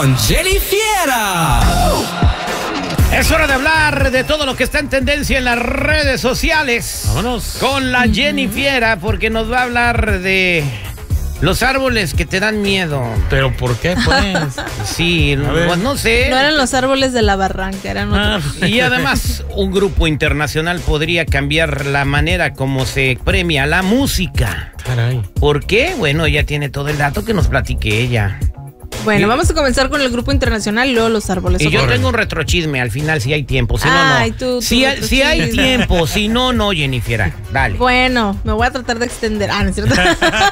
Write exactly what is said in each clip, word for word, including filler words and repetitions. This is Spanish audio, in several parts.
con Jenny Fiera. Es hora de hablar de todo lo que está en tendencia en las redes sociales. Vámonos. Con la Jenny Fiera, porque nos va a hablar de los árboles que te dan miedo. ¿Pero por qué, pues? Sí, pues no sé. No eran los árboles de la barranca, eran ah, otros. Y además, un grupo internacional podría cambiar la manera como se premia la música. Caray. ¿Por qué? Bueno, ella tiene todo el dato, que nos platique ella. Bueno, y, vamos a comenzar con el grupo internacional y luego los árboles. Y yo okay. tengo un retrochisme al final, si hay tiempo. Si Ay, no, no. Tú, tú si, hay, si hay tiempo, si no, no, Jennifer. Dale. Bueno, me voy a tratar de extender. Ah, no es cierto.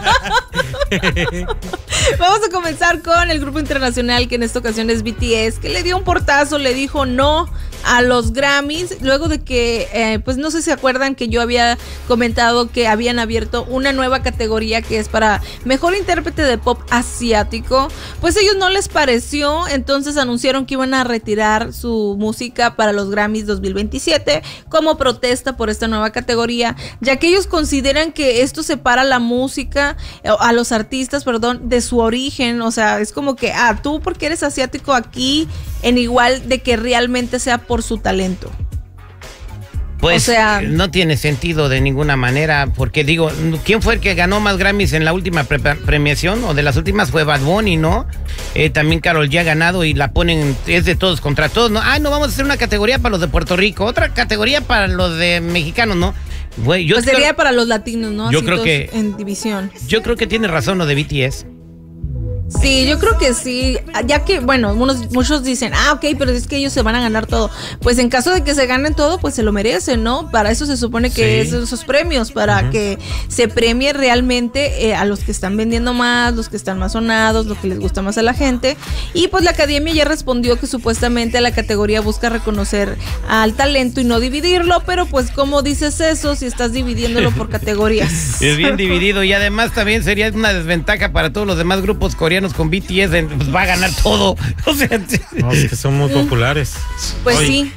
Vamos a comenzar con el grupo internacional, que en esta ocasión es B T S, que le dio un portazo, le dijo no a los Grammys, luego de que, eh, pues no sé si se acuerdan que yo había comentado que habían abierto una nueva categoría que es para mejor intérprete de pop asiático. Pues a ellos no les pareció, entonces anunciaron que iban a retirar su música para los Grammys dos mil veintisiete como protesta por esta nueva categoría, ya que ellos consideran que esto separa la música, a los artistas, perdón, de su origen. O sea, es como que, ah, tú porque eres asiático aquí, en igual de que realmente sea por su talento. Pues o sea, no tiene sentido de ninguna manera, porque digo, ¿quién fue el que ganó más Grammys en la última pre premiación? O de las últimas fue Bad Bunny, ¿no? Eh, también Karol G ha ganado y la ponen, es de todos contra todos, ¿no? Ah, no, vamos a hacer una categoría para los de Puerto Rico, otra categoría para los de mexicanos, ¿no? Güey, yo pues creo, sería para los latinos, ¿no? Yo Así creo que en división. Yo creo que tiene razón lo de B T S. Sí, yo creo que sí, ya que, bueno, unos, muchos dicen, ah, ok, pero es que ellos se van a ganar todo. Pues en caso de que se ganen todo, pues se lo merecen, ¿no? Para eso se supone que sí. es esos premios, para uh-huh. que se premie realmente eh, a los que están vendiendo más, los que están más sonados, lo que les gusta más a la gente. Y pues la academia ya respondió que supuestamente la categoría busca reconocer al talento y no dividirlo, pero pues ¿cómo dices eso si estás dividiéndolo por categorías? Es bien dividido y además también sería una desventaja para todos los demás grupos coreanos con B T S, pues va a ganar todo. O sea, no, es que son muy populares. Pues Hoy. sí.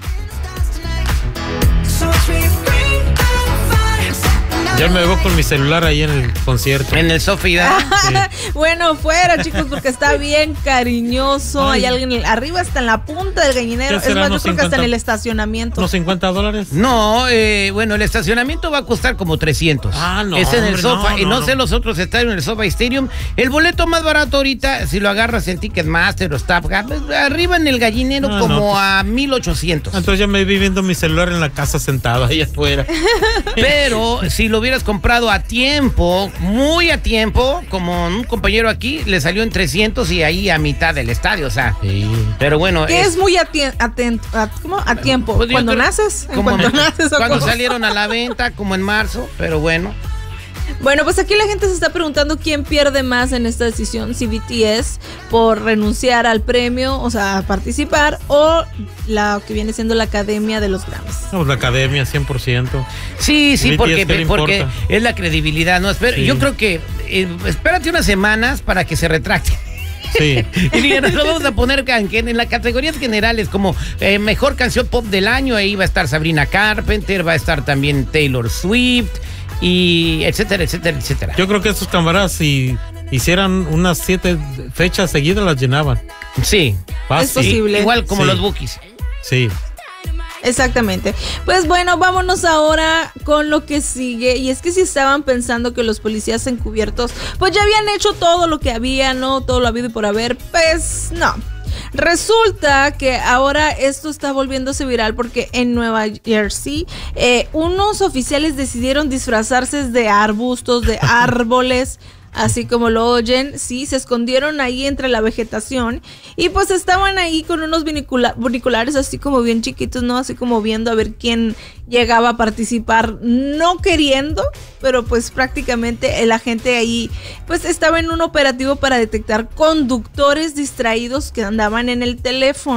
Ya me veo con mi celular ahí en el concierto. En el Sofía. Sí. Bueno, fuera, chicos, porque está bien cariñoso. Ay. Hay alguien arriba, hasta en la punta del gallinero. Es más, yo creo que hasta en el estacionamiento. ¿Unos cincuenta dólares? No, eh, bueno, el estacionamiento va a costar como trescientos. Ah, no. Es en el hombre, Sofa. no, y no, no sé no. los otros estadios en el Sofa Stadium. El boleto más barato ahorita, si lo agarras en Ticketmaster o Staff, arriba en el gallinero, ah, como no, pues, a mil ochocientos. Entonces ya me vi viendo mi celular en la casa sentado ahí afuera. Pero si lo hubieras comprado a tiempo, muy a tiempo, como un compañero aquí, le salió en trescientos y ahí a mitad del estadio, o sea. Sí. Pero bueno. ¿Qué es, es muy a, atento, a, ¿cómo? a tiempo? Pues ¿Cuando creo, naces? ¿En cuando naces o Cuando cómo? salieron a la venta, como en marzo, pero bueno. Bueno, pues aquí la gente se está preguntando quién pierde más en esta decisión, si B T S por renunciar al premio, o sea, a participar, o la que viene siendo la academia de los Grammys. No, la academia, cien por ciento. Sí, sí, porque, porque es la credibilidad, ¿no? Espera, sí. Yo creo que, eh, espérate unas semanas para que se retracte. Sí. Y digan, nos lo vamos a poner en las categorías generales como eh, mejor canción pop del año. Ahí va a estar Sabrina Carpenter, va a estar también Taylor Swift, y etcétera, etcétera, etcétera. Yo creo que estos camaradas, si hicieran unas siete fechas seguidas, las llenaban. Sí, fácil. Es posible. Igual como sí. los Bookies. Sí. Exactamente. Pues bueno, vámonos ahora con lo que sigue. Y es que si estaban pensando que los policías encubiertos pues ya habían hecho todo lo que había, ¿no? Todo lo habido y por haber, pues no. Resulta que ahora esto está volviéndose viral porque en Nueva Jersey eh, unos oficiales decidieron disfrazarse de arbustos, de árboles, así como lo oyen. Sí, se escondieron ahí entre la vegetación y pues estaban ahí con unos binoculares así como bien chiquitos, ¿no? Así como viendo a ver quién llegaba a participar, no queriendo, pero pues prácticamente la gente ahí pues estaba en un operativo para detectar conductores distraídos que andaban en el teléfono.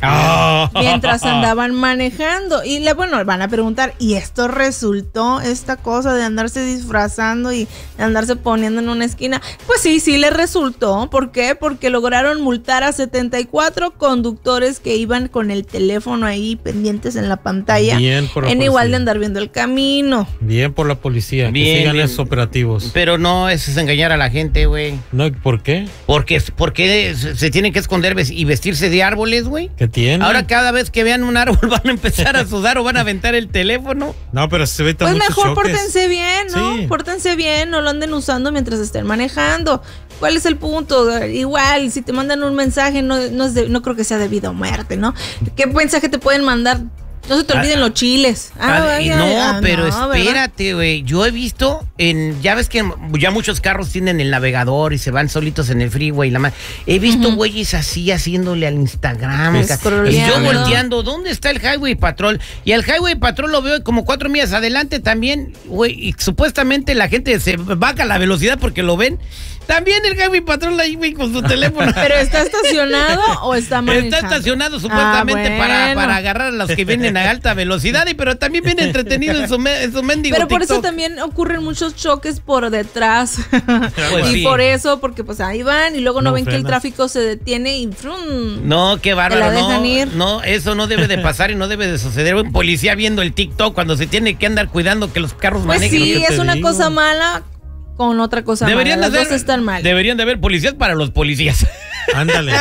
Oh. mientras andaban manejando. Y le, bueno, van a preguntar, ¿y esto resultó, esta cosa de andarse disfrazando y de andarse poniendo en una esquina? Pues sí, sí le resultó. ¿Por qué? Porque lograron multar a setenta y cuatro conductores que iban con el teléfono ahí pendientes en la pantalla. Bien por la en igual policía. de andar viendo el camino. Bien por la policía, Bien, que sigan bien. esos operativos. Pero no, eso es engañar a la gente, güey. No, ¿por qué? Porque, porque se se tienen que esconder ves- y vestirse de árboles, güey. ¿Qué tiene? Ahora cada vez que vean un árbol van a empezar a sudar o van a aventar el teléfono. No, pero se ve tan Pues muchos mejor choques. pórtense bien, ¿no? Sí. Pórtense bien, no lo anden usando mientras estén manejando. ¿Cuál es el punto? Igual, si te mandan un mensaje, no, no, es de- no creo que sea de vida o muerte, ¿no? ¿Qué mensaje te pueden mandar? No se te olviden Ah, los chiles. Ah, Ah, vaya, no, ah, pero no, ¿verdad? espérate, güey. Yo he visto en, ya ves que ya muchos carros tienen el navegador y se van solitos en el freeway. La ma- He visto Ujú. güeyes así haciéndole al Instagram. ca- Y yo Scrolleando. volteando, ¿dónde está el Highway Patrol? Y el Highway Patrol lo veo como cuatro millas adelante también, güey. Y supuestamente la gente se baja la velocidad porque lo ven. También el Highway Patrol ahí, güey, con su teléfono. ¿Pero está estacionado o está manejando? Está estacionado supuestamente Ah, para, bueno. para agarrar a los que vienen a alta velocidad, y pero también viene entretenido en su, me- en su mendigo Pero por eso TikTok. también ocurren muchos choques por detrás. Pues y sí. por eso, porque pues ahí van y luego no, No ven que el frenas. tráfico se detiene y ¡frum! No, qué bárbaro, ¿Te la dejan no, ir? no, eso no debe de pasar y no debe de suceder. Un policía viendo el TikTok cuando se tiene que andar cuidando que los carros Pues manejen. sí, lo que es te una digo. cosa mala con otra cosa Deberían mala. de Las haber, dos están mal. deberían de haber policías para los policías. Ándale.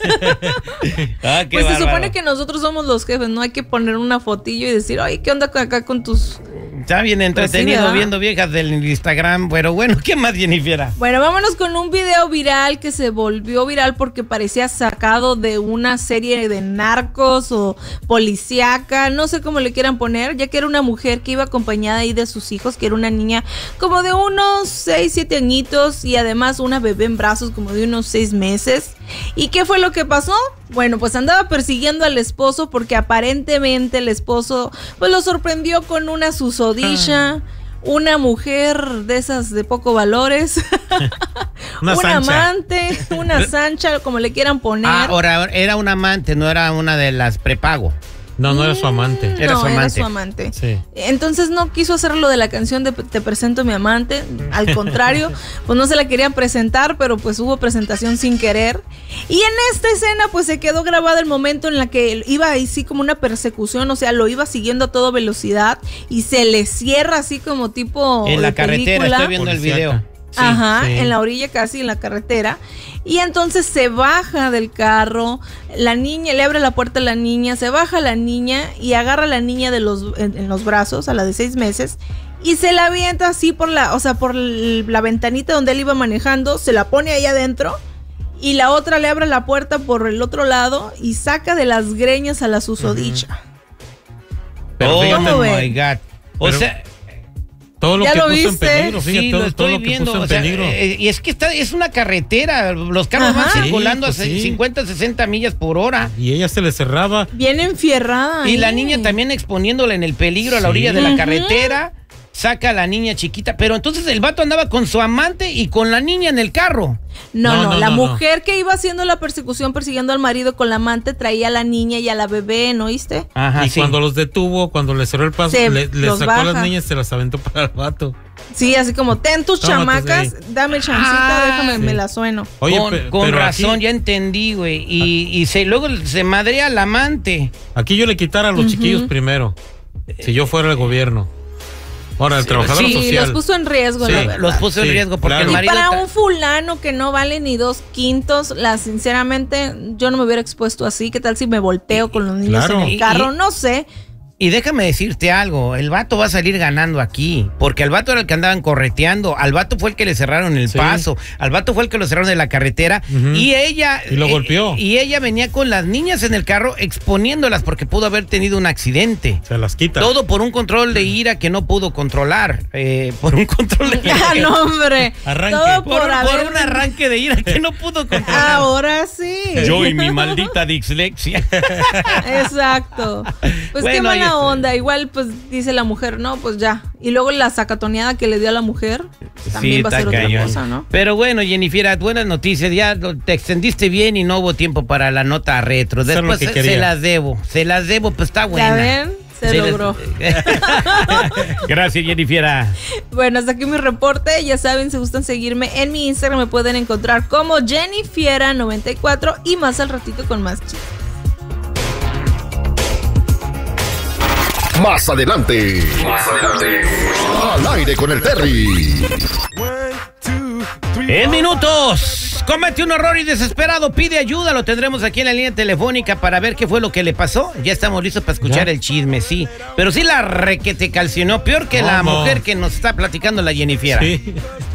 Ah, qué Pues se bárbaro. supone que nosotros somos los jefes, no hay que poner una fotillo y decir, oye, ¿qué onda acá con tus...? Está bien entretenido Pues sí, ¿verdad? viendo viejas del Instagram, pero bueno, ¿qué más, Jennifer? Bueno, vámonos con un video viral que se volvió viral porque parecía sacado de una serie de narcos o policíaca, no sé cómo le quieran poner, ya que era una mujer que iba acompañada ahí de sus hijos, que era una niña como de unos seis, siete añitos y además una bebé en brazos como de unos seis meses. ¿Y qué fue lo que pasó? Bueno, pues andaba persiguiendo al esposo porque aparentemente el esposo pues lo sorprendió con una susodicha, una mujer de esas de poco valores, Una un sancha. amante, una sancha, como le quieran poner. Ah, ahora era un amante, no era una de las prepago. No, no era su amante. Era no, su era amante. su amante. Sí. Entonces no quiso hacer lo de la canción de Te presento a mi amante, al contrario, pues no se la querían presentar, pero pues hubo presentación sin querer. Y en esta escena pues se quedó grabado el momento en la que iba así como una persecución, o sea, lo iba siguiendo a toda velocidad y se le cierra así como tipo En la de carretera, película. estoy viendo el video. Policíaca. Sí, Ajá, sí. en la orilla casi, en la carretera. Y entonces se baja del carro, la niña, le abre la puerta a la niña, se baja la niña y agarra a la niña de los, en, en los brazos, a la de seis meses, y se la avienta así por la, o sea, por la ventanita donde él iba manejando, se la pone ahí adentro, y la otra le abre la puerta por el otro lado y saca de las greñas a la susodicha. Pero Oh fíjate, ¿Cómo my ven? God. O Pero- sea, todo lo ¿Ya que lo puso en viste? peligro, fíjate, sí, todo, lo todo estoy lo que viendo. puso en O sea, peligro. eh, y es que está, es una carretera. Los carros Ajá. van circulando Sí, pues a sí. cincuenta, sesenta millas por hora. Y ella se le cerraba. Bien enfierrada. Y la ahí. niña también exponiéndola en el peligro a la Sí. orilla de la Ujú. carretera. Saca a la niña chiquita. Pero entonces el vato andaba con su amante y con la niña en el carro. No, No, no, no, la no, no. mujer que iba haciendo la persecución persiguiendo al marido con la amante traía a la niña y a la bebé, ¿no oíste? Ajá, y sí. cuando los detuvo, cuando le cerró el paso, Se le, le los sacó a las baja. niñas y se las aventó para el vato. Sí, así como, ten tus Tómate, chamacas, sí. dame chancita, Ah, déjame, sí. me la sueno. Oye, con pe- con pero razón, aquí, ya entendí, güey. Y, y se, luego se madrea al amante. aquí yo le quitara a los Ujú. chiquillos primero. Si yo fuera el gobierno. Ahora, el trabajador sí, Sí, social. los puso en riesgo, Sí, la verdad. Los puso en Sí, riesgo porque claro. el Y marido. para ta- un fulano que no vale ni dos quintos, la sinceramente, yo no me hubiera expuesto así. ¿Qué tal si me volteo con los niños Claro. en Y- el carro? y- No sé. Y déjame decirte algo, el vato va a salir ganando aquí, porque al vato era el que andaban correteando, al vato fue el que le cerraron el Sí. paso, al vato fue el que lo cerraron de la carretera, Ujú. y ella... Y lo eh, golpeó. Y ella venía con las niñas en el carro exponiéndolas porque pudo haber tenido un accidente. Se las quita. Todo por un control de ira que no pudo controlar, eh, por un control de ira. Ah, que- no, hombre. Arranque. Todo por, por, por haber... un arranque de ira que no pudo controlar. Ahora sí. Yo y mi maldita dislexia. Exacto. Pues qué Bueno, ahí mala buena onda. Igual, pues, dice la mujer, no, pues ya. Y luego la sacatoneada que le dio a la mujer, también Sí, va a ser está otra cañón. cosa, ¿no? Pero bueno, Jennifer, buenas noticias. Ya lo- te extendiste bien y no hubo tiempo para la nota retro. Eso es lo Después que se, quería. se las debo. Se las debo, pues está buena. ¿Ya ven? Se Se las- logró. Gracias, Jennifer. Bueno, hasta aquí mi reporte. Ya saben, si gustan seguirme en mi Instagram, me pueden encontrar como Jennifiera noventa y cuatro y más al ratito con más chistes. Más adelante. Más adelante. Al aire con el Terry. En minutos, comete un error y desesperado pide ayuda. Lo tendremos aquí en la línea telefónica para ver qué fue lo que le pasó. Ya estamos listos para escuchar ¿Ya? el chisme, sí. Pero sí la requete calcionó, peor que la ¿Cómo? mujer que nos está platicando la Jennifer. Sí.